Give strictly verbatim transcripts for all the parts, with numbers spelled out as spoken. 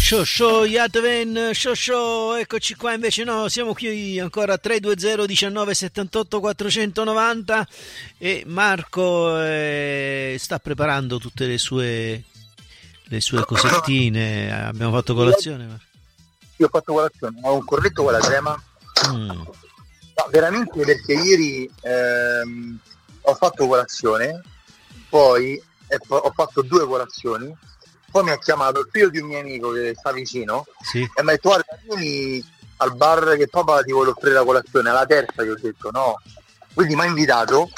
Show show Yatven, show show, eccoci qua, invece no, siamo qui ancora a tre due zero diciannove settantotto quattrocentonovanta e Marco eh, sta preparando tutte le sue le sue cosettine. Abbiamo fatto colazione? Io ho fatto colazione, ho un cornetto con la crema. Mm. No, veramente, perché ieri ehm, ho fatto colazione, poi eh, ho fatto due colazioni. Poi mi ha chiamato il figlio di un mio amico che sta vicino, sì, e mi ha detto: guarda, vieni al bar che papà ti vuole offrire la colazione. Alla terza gli ho detto no, quindi mi ha invitato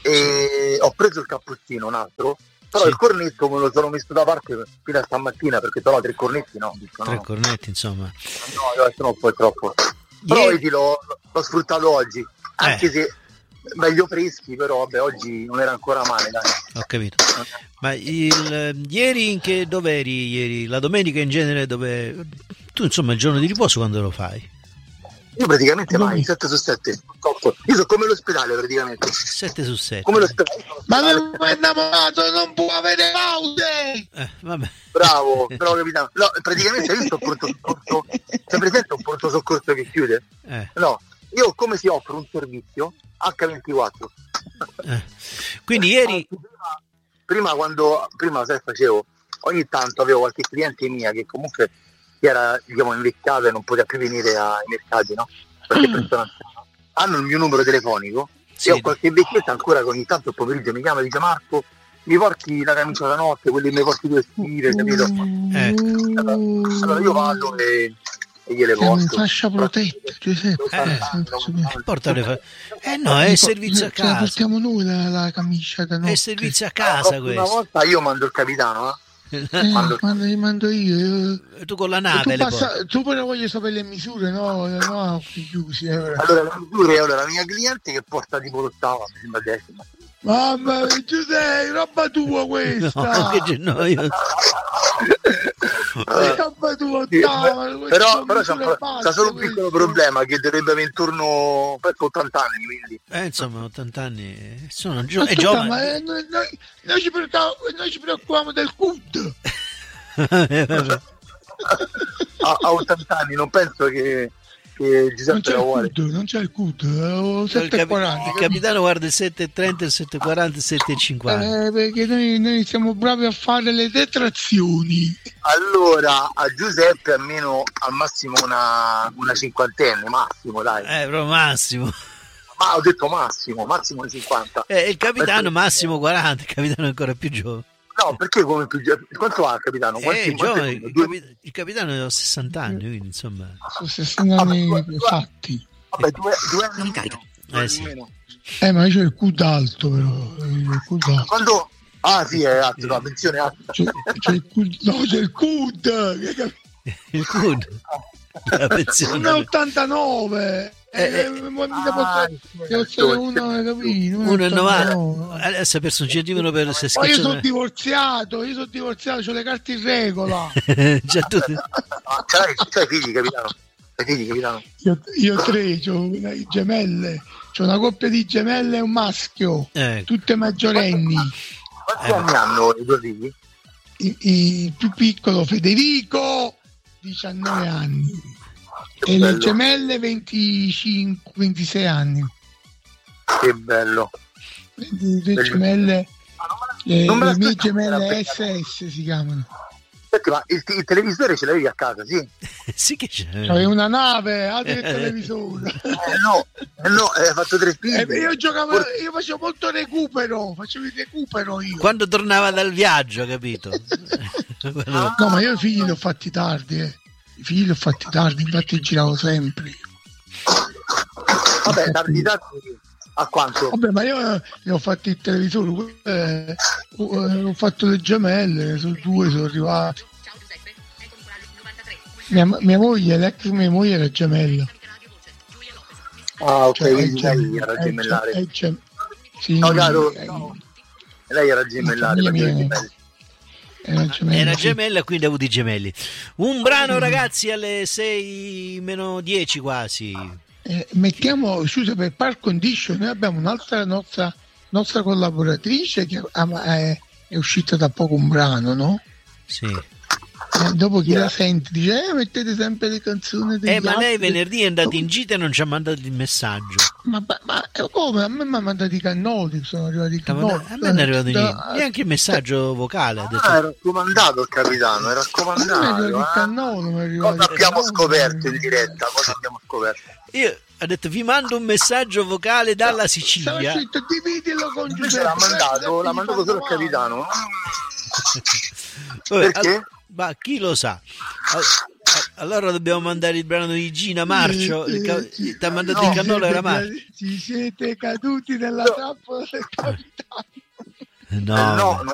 e ho preso il cappuccino, un altro, però sì, il cornetto me lo sono messo da parte fino a stamattina, perché però tre cornetti no, dico, tre no. cornetti insomma no, io no, poi troppo, però yeah, vedi, l'ho, l'ho sfruttato oggi, anche eh. se meglio freschi, però vabbè, oggi non era ancora male, dai. Ho capito. Ma il, ieri in che dove eri ieri? La domenica in genere dove tu, insomma, il giorno di riposo quando lo fai? Io praticamente mai, sette su sette. Io sono come l'ospedale praticamente. sette su sette. Come l'ospedale. Ma non è innamorato, non può avere pause. Eh, vabbè. Bravo, bravo capitano. No, praticamente hai visto un pronto soccorso? Sei presente un pronto soccorso che chiude? Eh. No, io come si offre un servizio acca ventiquattro. Eh. Quindi ieri prima, prima quando prima sai, facevo ogni tanto avevo qualche cliente mia che comunque era, diciamo, invecchiato e non poteva più venire ai mercati, no? Perché mm. persone hanno il mio numero telefonico, sì, e ho qualche vecchietta ancora che ogni tanto il pomeriggio mi chiama e dice: Marco, mi porti la camicia da notte, quelli mi porti due stile, capito? Eh. Allora, allora io vado e e gliele porto. In fascia protetta, Giuseppe. Eh, portale fa... eh no, è servizio a casa. Portiamo noi la, la camicia da notte. È servizio a casa eh, questo. Una volta io mando il capitano, eh? eh mando... Mando, mando io. Tu con la nave. Tu, passa... tu però voglio sapere le misure, no? No, chiusi. Eh, allora, le misure, allora, la mia cliente che porta tipo l'ottava, mi sembra decima. Mamma mia, Giuseppe, roba tua questa! No, che no, io... roba tua, ottava, sì, però, però c'ha, c'ha solo un piccolo problema, che dovrebbe avere intorno per ottanta anni, quindi. Eh, insomma, ottanta anni sono gio- è giovane. Ma eh, noi, noi, noi, ci noi ci preoccupiamo del C U D. a, a ottanta anni non penso che che Giuseppe non c'è, CUD, non c'è il C U D, sette e quaranta. Il capitano guarda il sette e trenta, il sette e quaranta, il sette e cinquanta. Eh, perché noi, noi siamo bravi a fare le detrazioni. Allora a Giuseppe almeno al massimo una, una cinquantenne, massimo, dai. Eh, però massimo. Ma ho detto massimo, massimo cinquanta. Eh, il capitano perché... massimo quaranta, il capitano è ancora più giovane. No, perché come più giovane? Quanto ha il capitano? Eh, giovane, il, capi... il capitano ha sessanta anni, quindi insomma. Sono sessanta anni vabbè, fatti. Vabbè, due, due anni in carica. Eh sì. Eh, ma c'è il C U D alto però. Il C U D alto. Quando... Ah sì, è alto, la pensione è alta. C'è, c'è il C U D, no, c'è il C U D. Il C U D. La pensione. uno virgola ottantanove. Eh, eh, uno e novanta. Adesso ha perso un centimetro per se ma io sono divorziato, io sono divorziato, ho le carte in regola. Già tu c'hai, c'hai figli, capitano? C'hai figli, capitano? Io, io tre, ho gemelle, c'ho una coppia di gemelle e un maschio, eh. tutte maggiorenni. Quanti anni eh, hanno i due figli? Il, il più piccolo Federico, diciannove anni. Che e bello. Le gemelle venticinque ventisei anni. Che bello. Le, le gemelle le, le mie gemelle S S si chiamano. Senti, ma il, il televisore ce l'avevi a casa, sì? Sì che c'è. C'avevi una nave, altro che televisore. Eh no, eh no, hai fatto tre figli. Eh, io giocavo, Por- io facevo molto recupero, facevo il recupero io. Quando tornava dal viaggio, capito? Ah, no, ma io i figli li ho fatti tardi, eh. I figli li ho fatti tardi, infatti giravo sempre. Vabbè, tardi tardi a quanto? Vabbè, ma io ne ho fatti il televisore, eh, ho fatto le gemelle, sono due, sono arrivati. Mia, mia moglie, l'ex mia moglie era gemella. Ah, ok, cioè, quindi gem- lei era gemellare. È gem- sì, no, caro, è, no. Lei era gemellare. Mia, mia, era gemella, era sì. gemella, quindi ha avuto i gemelli. Un brano, ragazzi, alle sei meno dieci quasi. Eh, mettiamo, scusa, per par condition noi abbiamo un'altra nostra, nostra collaboratrice che è, è uscita da poco un brano, no? Sì. Eh, dopo chi yeah. la sente dice eh, mettete sempre le canzoni degli eh ma lei altri. venerdì è andato in gita e non ci ha mandato il messaggio. Ma, ma, ma come? A me mi ha mandato i cannoli, sono arrivati i cannoli. A me non è arrivato niente, neanche il messaggio vocale. Ha detto. Ah, è raccomandato il capitano, è raccomandato. Il cannolo, eh? Cosa abbiamo scoperto in diretta? Cosa abbiamo scoperto? Io ho detto vi mando un messaggio vocale dalla Sicilia. Scritto, dividilo con Giuseppe. L'ha mandato, l'ha mandato solo il capitano. Perché? All- ma chi lo sa? Allora dobbiamo mandare il brano di Gina Marcio. Il ca- ti ha mandato no, il cannolo era Marcio. Ci siete caduti nella no. trappola del capitano. No, no, no,